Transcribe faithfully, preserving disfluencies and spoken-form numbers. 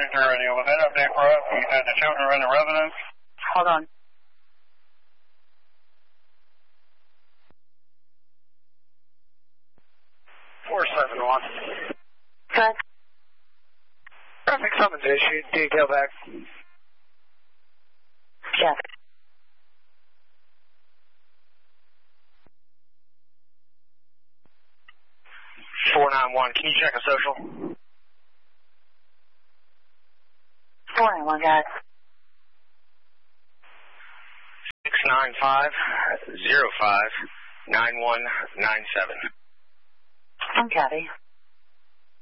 Ranger radio. Was that update for us? You said the children are in the residence? Hold on. four seven one. Good. Traffic summons issued. Detail back. Yes. four nine one, can you check a social? four nine one, guys. six nine five zero five nine one nine seven. I'm Kathy.